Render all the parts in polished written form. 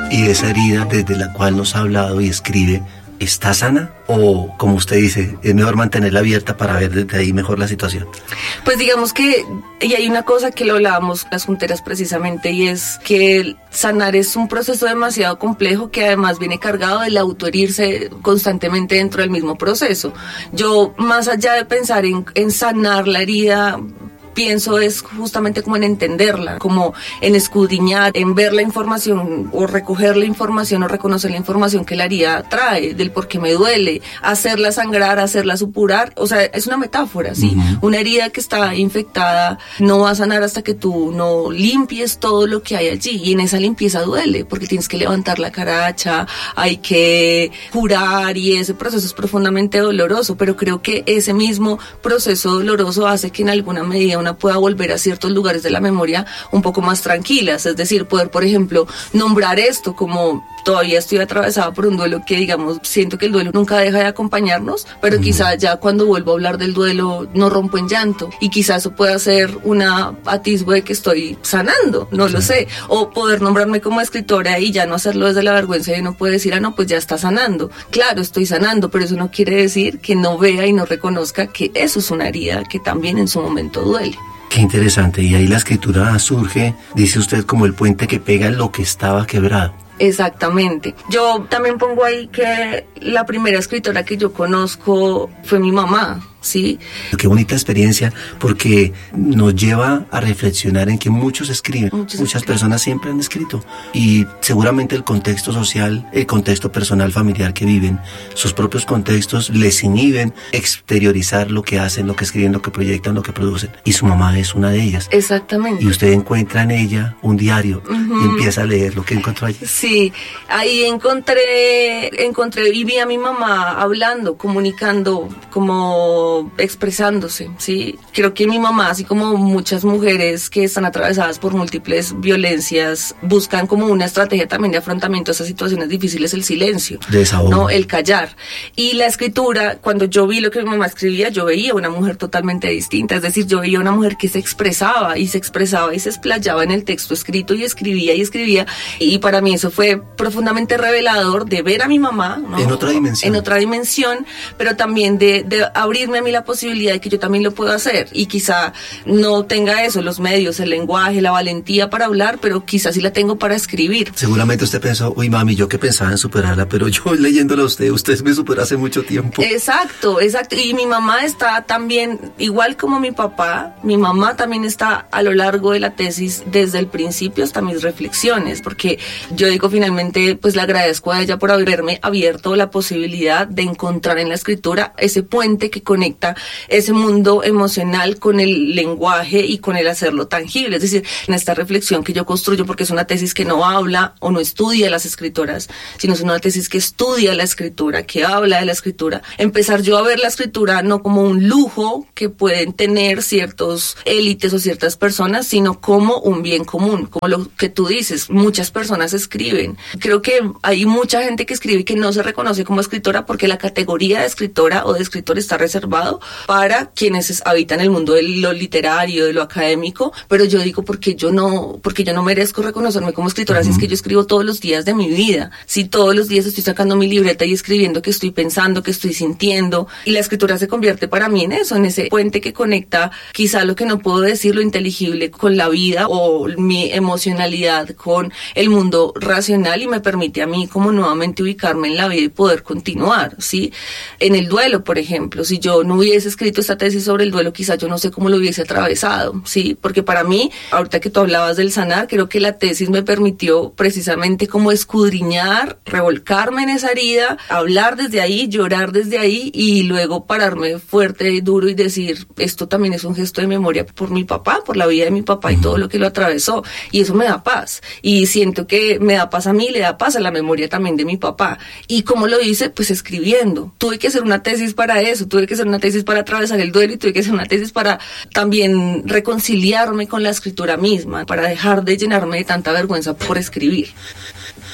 Y esa herida desde la cual nos ha hablado y escribe, ¿está sana? O, como usted dice, es mejor mantenerla abierta para ver desde ahí mejor la situación. Pues digamos que, y hay una cosa que lo hablábamos las junteras precisamente, y es que sanar es un proceso demasiado complejo que además viene cargado del autoherirse constantemente dentro del mismo proceso. Yo, más allá de pensar en sanar la herida, pienso es justamente como en entenderla, como en escudriñar, en ver la información o recoger la información o reconocer la información que la herida trae, del por qué me duele, hacerla sangrar, hacerla supurar, o sea, es una metáfora, ¿sí? Una herida que está infectada no va a sanar hasta que tú no limpies todo lo que hay allí, y en esa limpieza duele, porque tienes que levantar la caracha, hay que curar, y ese proceso es profundamente doloroso, pero creo que ese mismo proceso doloroso hace que en alguna medida una pueda volver a ciertos lugares de la memoria un poco más tranquilas, es decir, poder, por ejemplo, nombrar esto como todavía estoy atravesada por un duelo que, digamos, siento que el duelo nunca deja de acompañarnos, pero quizá ya cuando vuelvo a hablar del duelo no rompo en llanto, y quizá eso pueda ser una atisbo de que estoy sanando, no lo sé, o poder nombrarme como escritora y ya no hacerlo desde la vergüenza y no puedo decir, no, pues ya está sanando, claro, estoy sanando, pero eso no quiere decir que no vea y no reconozca que eso es una herida que también en su momento duele. Qué interesante, y ahí la escritura surge, dice usted, como el puente que pega lo que estaba quebrado. Exactamente. Yo también pongo ahí que la primera escritora que yo conozco fue mi mamá, ¿sí? Qué bonita experiencia, porque nos lleva a reflexionar en que muchos escriben, muchas personas siempre han escrito, y seguramente el contexto social, el contexto personal, familiar que viven, sus propios contextos les inhiben exteriorizar lo que hacen, lo que escriben, lo que proyectan, lo que producen, y su mamá es una de ellas. Exactamente. Y usted encuentra en ella un diario y empieza a leer lo que encontró allí. Sí, ahí encontré y vi a mi mamá hablando, comunicando, como expresándose, ¿sí? Creo que mi mamá, así como muchas mujeres que están atravesadas por múltiples violencias, buscan como una estrategia también de afrontamiento a esas situaciones difíciles, el silencio, ¿no? El callar. Y la escritura, cuando yo vi lo que mi mamá escribía, yo veía una mujer totalmente distinta, es decir, yo veía una mujer que se expresaba y se explayaba en el texto escrito y escribía, y para mí eso fue profundamente revelador de ver a mi mamá, ¿no? En otra dimensión, pero también de abrirme a mí la posibilidad de que yo también lo puedo hacer, y quizá no tenga eso, los medios, el lenguaje, la valentía para hablar, pero quizá sí la tengo para escribir. Seguramente usted pensó, uy mami, yo que pensaba en superarla, pero yo leyéndola a usted me superó hace mucho tiempo. Exacto, y mi mamá está también, igual como mi papá, mi mamá también está a lo largo de la tesis, desde el principio hasta mis reflexiones, porque yo digo finalmente, pues le agradezco a ella por haberme abierto la posibilidad de encontrar en la escritura ese puente que conecta ese mundo emocional con el lenguaje y con el hacerlo tangible, es decir, en esta reflexión que yo construyo, porque es una tesis que no habla o no estudia a las escritoras, sino es una tesis que estudia la escritura, que habla de la escritura, empezar yo a ver la escritura no como un lujo que pueden tener ciertos élites o ciertas personas, sino como un bien común, como lo que tú dices, muchas personas escriben. Creo que hay mucha gente que escribe y que no se reconoce como escritora porque la categoría de escritora o de escritor está reservado para quienes habitan el mundo de lo literario, de lo académico, pero yo digo, porque yo no merezco reconocerme como escritora, si es que yo escribo todos los días de mi vida, si todos los días estoy sacando mi libreta y escribiendo que estoy pensando, que estoy sintiendo, y la escritura se convierte para mí en eso, en ese puente que conecta quizá lo que no puedo decir, lo inteligible, con la vida, o mi emocionalidad con el mundo racional, y me permite a mí como nuevamente ubicarme en la vida y poder continuar, ¿sí? En el duelo, por ejemplo, si yo no hubiese escrito esta tesis sobre el duelo, quizá yo no sé cómo lo hubiese atravesado, ¿sí? Porque para mí, ahorita que tú hablabas del sanar, creo que la tesis me permitió precisamente como escudriñar, revolcarme en esa herida, hablar desde ahí, llorar desde ahí, y luego pararme fuerte y duro y decir, esto también es un gesto de memoria por mi papá, por la vida de mi papá y todo lo que lo atravesó, y eso me da paz, y siento que me da paz a mí, le da paz a la memoria también de mi papá. ¿Y cómo lo hice? Pues escribiendo. Tuve que hacer una tesis para eso, tuve que hacer una tesis para atravesar el duelo, y tuve que hacer una tesis para también reconciliarme con la escritura misma, para dejar de llenarme de tanta vergüenza por escribir.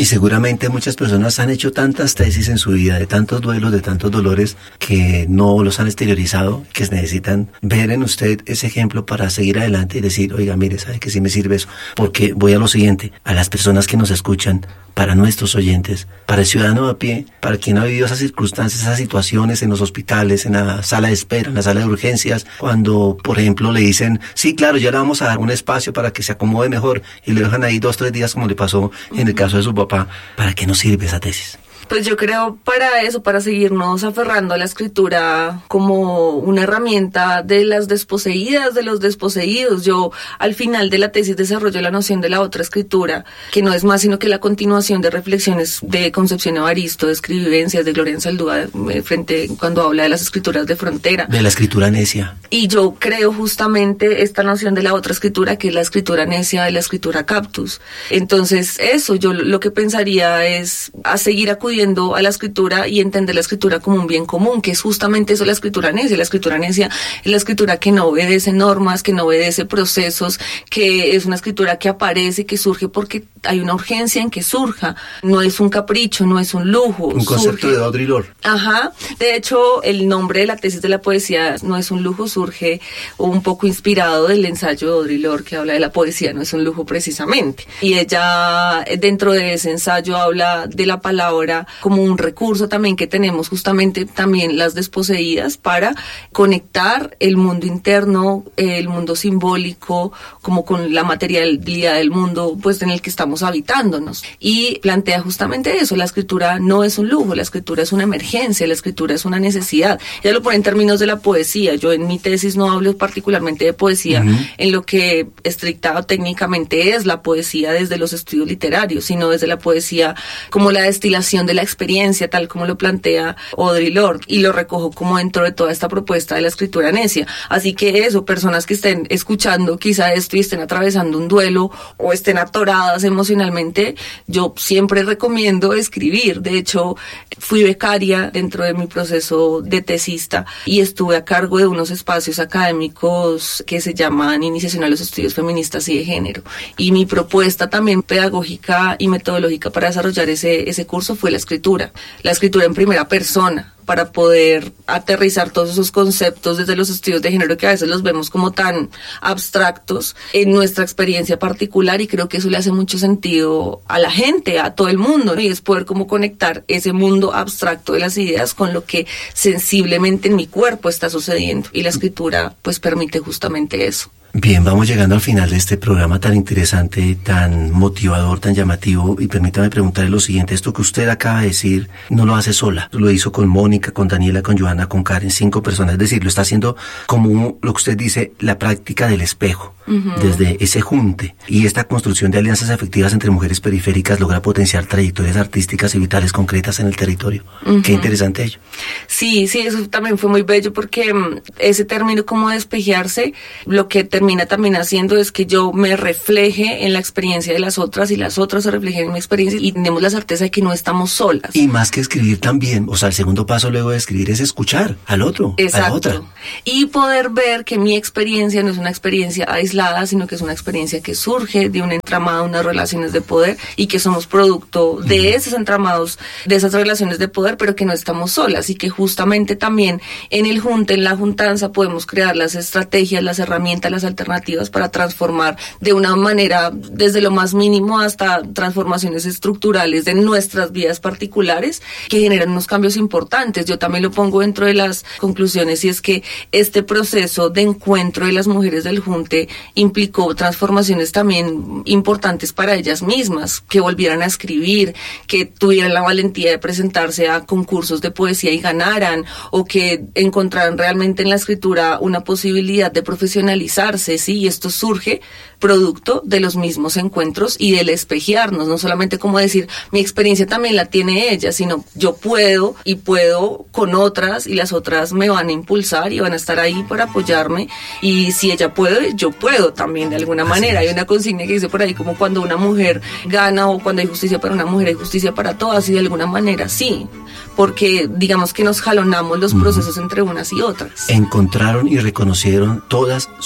Y seguramente muchas personas han hecho tantas tesis en su vida, de tantos duelos, de tantos dolores, que no los han exteriorizado, que necesitan ver en usted ese ejemplo para seguir adelante y decir, oiga, mire, ¿sabe que sí me sirve eso? Porque voy a lo siguiente, a las personas que nos escuchan, para nuestros oyentes, para el ciudadano a pie, para quien ha vivido esas circunstancias, esas situaciones en los hospitales, en la sala de espera, en la sala de urgencias, cuando, por ejemplo, le dicen, sí, claro, ya le vamos a dar un espacio para que se acomode mejor, y le dejan ahí 2-3 días, como le pasó en el caso de su papá. ¿Para qué nos sirve esa tesis? Pues yo creo para eso, para seguirnos aferrando a la escritura como una herramienta de las desposeídas, de los desposeídos. Yo al final de la tesis desarrollo la noción de la otra escritura, que no es más sino que la continuación de reflexiones de Concepción Evaristo, de escribivencias de Gloria Anzaldúa, cuando habla de las escrituras de frontera. De la escritura necia. Y yo creo justamente esta noción de la otra escritura, que es la escritura necia de la escritura Captus. Entonces eso, yo lo que pensaría es a seguir acudiendo a la escritura y entender la escritura como un bien común, que es justamente eso la escritura necia. La escritura necia es la escritura que no obedece normas, que no obedece procesos, que es una escritura que aparece, que surge porque hay una urgencia en que surja. No es un capricho, no es un lujo. Un concepto de Audre Lorde. Ajá. De hecho, el nombre de la tesis de la poesía, No es un lujo, surge un poco inspirado del ensayo de Audre Lorde que habla de la poesía, no es un lujo precisamente. Y ella, dentro de ese ensayo, habla de la palabra como un recurso también que tenemos justamente también las desposeídas para conectar el mundo interno, el mundo simbólico, como con la materialidad del mundo pues en el que estamos habitándonos. Y plantea justamente eso, la escritura no es un lujo, la escritura es una emergencia, la escritura es una necesidad. Ella lo pone en términos de la poesía. Yo en mi tesis no hablo particularmente de poesía en lo que estricta o técnicamente es la poesía desde los estudios literarios, sino desde la poesía como la destilación de la experiencia, tal como lo plantea Audre Lorde, y lo recojo como dentro de toda esta propuesta de la escritura necia. Así que eso, personas que estén escuchando quizá esto y estén atravesando un duelo o estén atoradas emocionalmente, yo siempre recomiendo escribir. De hecho, fui becaria dentro de mi proceso de tesista y estuve a cargo de unos espacios académicos que se llaman Iniciación a los Estudios Feministas y de Género. Y mi propuesta también pedagógica y metodológica para desarrollar ese curso fue la escritura en primera persona, para poder aterrizar todos esos conceptos desde los estudios de género que a veces los vemos como tan abstractos en nuestra experiencia particular, y creo que eso le hace mucho sentido a la gente, a todo el mundo, ¿no? Y es poder como conectar ese mundo abstracto de las ideas con lo que sensiblemente en mi cuerpo está sucediendo, y la escritura pues permite justamente eso. Bien, vamos llegando al final de este programa tan interesante, tan motivador, tan llamativo, y permítame preguntarle lo siguiente. Esto que usted acaba de decir no lo hace sola, lo hizo con Mónica, con Daniela, con Joana, con Karen, 5 personas, es decir, lo está haciendo como lo que usted dice, la práctica del espejo, desde ese junte, y esta construcción de alianzas afectivas entre mujeres periféricas logra potenciar trayectorias artísticas y vitales concretas en el territorio. Qué interesante ello. Sí, eso también fue muy bello, porque ese término como despejarse, lo que termina también haciendo es que yo me refleje en la experiencia de las otras y las otras se reflejen en mi experiencia, y tenemos la certeza de que no estamos solas. Y más que escribir también, o sea, el segundo paso luego de escribir es escuchar al otro, exacto, a la otra. Y poder ver que mi experiencia no es una experiencia aislada, sino que es una experiencia que surge de un entramado, unas relaciones de poder, y que somos producto de esos entramados, de esas relaciones de poder, pero que no estamos solas, y que justamente también en el junte, en la juntanza, podemos crear las estrategias, las herramientas, las alternativas para transformar de una manera desde lo más mínimo hasta transformaciones estructurales de nuestras vidas particulares que generan unos cambios importantes. Yo también lo pongo dentro de las conclusiones, y es que este proceso de encuentro de las mujeres del junte implicó transformaciones también importantes para ellas mismas, que volvieran a escribir, que tuvieran la valentía de presentarse a concursos de poesía y ganaran, o que encontraran realmente en la escritura una posibilidad de profesionalizarse. Sí, y esto surge producto de los mismos encuentros y del espejearnos, no solamente como decir mi experiencia también la tiene ella, sino yo puedo y puedo con otras, y las otras me van a impulsar y van a estar ahí para apoyarme, y si ella puede, yo puedo también de alguna manera. Hay una consigna que dice por ahí como cuando una mujer gana, o cuando hay justicia para una mujer hay justicia para todas, y de alguna manera sí, porque digamos que nos jalonamos los procesos entre unas y otras. Encontraron y reconocieron todas su propia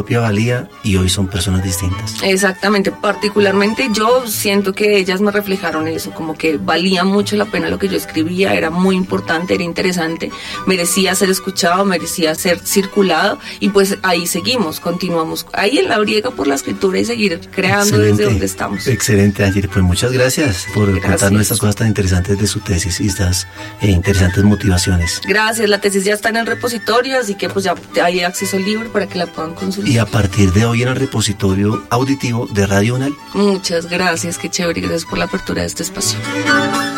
propia valía y hoy son personas distintas. Exactamente, particularmente yo siento que ellas me reflejaron eso, como que valía mucho la pena lo que yo escribía, era muy importante, era interesante, merecía ser escuchado, merecía ser circulado y pues ahí seguimos, continuamos ahí en la briega por la escritura y seguir creando desde donde estamos. Excelente, Angie, pues muchas gracias por contarnos estas cosas tan interesantes de su tesis y estas interesantes motivaciones. Gracias, la tesis ya está en el repositorio, así que pues ya hay acceso libre para que la puedan consultar. Y a partir de hoy en el repositorio auditivo de Radio UNAL. Muchas gracias, qué chévere, gracias por la apertura de este espacio.